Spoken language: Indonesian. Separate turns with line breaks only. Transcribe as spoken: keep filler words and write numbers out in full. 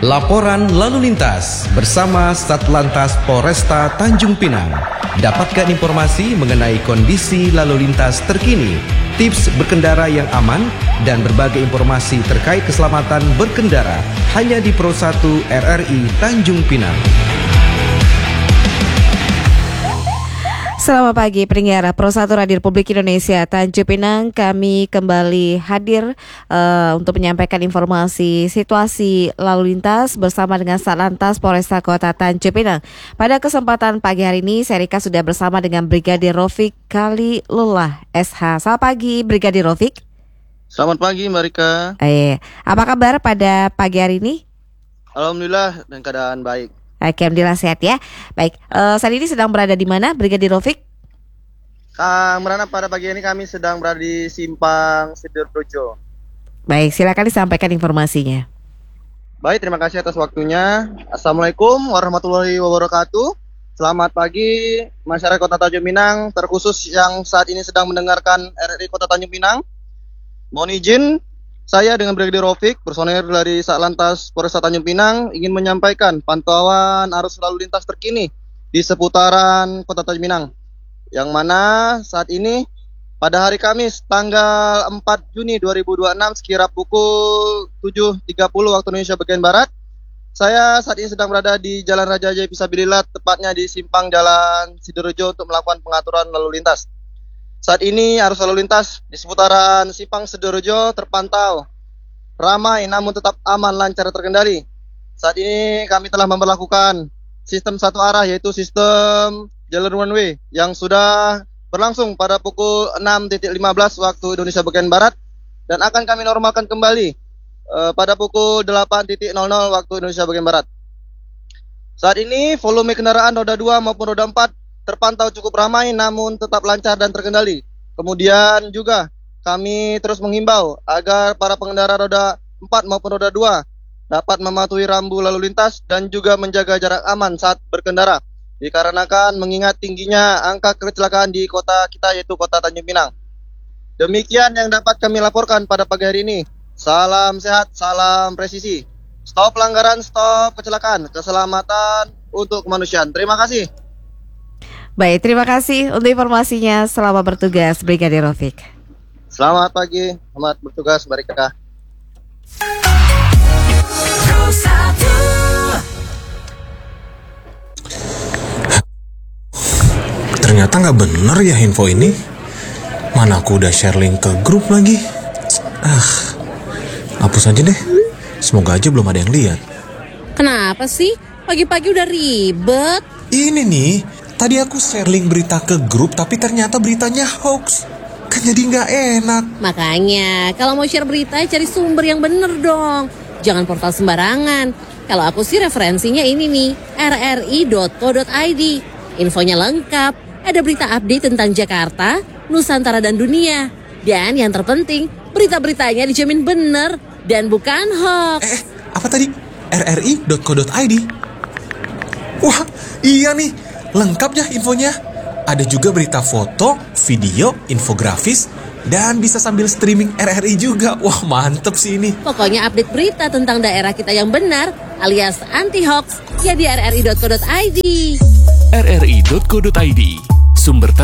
Laporan lalu lintas bersama Satlantas Polresta Tanjung Pinang. Dapatkan informasi mengenai kondisi lalu lintas terkini, tips berkendara yang aman, dan berbagai informasi terkait keselamatan berkendara hanya di Pro satu R R I Tanjung Pinang.
Selamat pagi pendengar Pro satu Radio Republik Indonesia Tanjung Pinang. Kami kembali hadir uh, untuk menyampaikan informasi situasi lalu lintas bersama dengan Satlantas Polresta Kota Tanjung Pinang. Pada kesempatan pagi hari ini, saya Rika sudah bersama dengan Brigadir Rofik Khalilullah S H. Selamat pagi Brigadir Rofik.
Selamat pagi Mbak Rika.
Eh, apa kabar pada pagi hari ini?
Alhamdulillah dan keadaan baik.
Oke, alhamdulillah sehat ya. Baik, uh, saat ini sedang berada di mana, Brigadir Rofik?
Kang Merana, pada pagi ini kami sedang berada di Simpang Sidoarjo.
Baik, silakan disampaikan informasinya.
Baik, terima kasih atas waktunya. Assalamualaikum warahmatullahi wabarakatuh. Selamat pagi masyarakat Kota Tanjung Pinang, terkhusus yang saat ini sedang mendengarkan R R I Kota Tanjung Pinang. Mohon izin, saya dengan Brigadir Rofik, personel dari Satlantas Polresta Tanjung Pinang, ingin menyampaikan pantauan arus lalu lintas terkini di seputaran Kota Tanjung Pinang. Yang mana saat ini pada hari Kamis tanggal empat Juni dua ribu dua puluh enam sekira pukul tujuh tiga puluh waktu Indonesia bagian Barat, saya saat ini sedang berada di Jalan Raja Jaya Fisabilillah, tepatnya di simpang Jalan Sidoarjo untuk melakukan pengaturan lalu lintas. Saat ini arus lalu lintas di seputaran Simpang Sidoarjo terpantau ramai namun tetap aman, lancar, terkendali. Saat ini kami telah memperlakukan sistem satu arah, yaitu sistem jalur one way yang sudah berlangsung pada pukul enam lima belas waktu Indonesia bagian Barat dan akan kami normalkan kembali uh, pada pukul delapan nol nol waktu Indonesia bagian Barat. Saat ini volume kendaraan roda dua maupun roda empat terpantau cukup ramai namun tetap lancar dan terkendali. Kemudian juga kami terus menghimbau agar para pengendara roda empat maupun roda dua dapat mematuhi rambu lalu lintas dan juga menjaga jarak aman saat berkendara. Dikarenakan mengingat tingginya angka kecelakaan di kota kita, yaitu Kota Tanjung Pinang. Demikian yang dapat kami laporkan pada pagi hari ini. Salam sehat, salam presisi. Stop pelanggaran, stop kecelakaan. Keselamatan untuk kemanusiaan. Terima kasih.
Baik, terima kasih untuk informasinya. Selamat bertugas, Brigadir Rofik.
Selamat pagi, selamat bertugas, Mbak Rika.
Ternyata nggak bener ya info ini. Mana aku udah share link ke grup lagi. Ah, hapus aja deh. Semoga aja belum ada yang lihat.
Kenapa sih? Pagi-pagi udah ribet.
Ini nih, tadi aku share link berita ke grup, tapi ternyata beritanya hoax. Kan jadi nggak enak.
Makanya, kalau mau share berita, cari sumber yang bener dong. Jangan portal sembarangan. Kalau aku sih referensinya ini nih, r r i dot co dot i d. Infonya lengkap, ada berita update tentang Jakarta, Nusantara, dan dunia. Dan yang terpenting, berita-beritanya dijamin bener dan bukan hoax.
Eh, apa tadi? r r i dot co dot i d. Wah, iya nih. Lengkap ya infonya. Ada juga berita foto, video, infografis, dan bisa sambil streaming R R I juga. Wah, mantep sih ini.
Pokoknya update berita tentang daerah kita yang benar alias anti-hoax ya di r r i dot co dot i d.
r r i dot co dot i d, sumber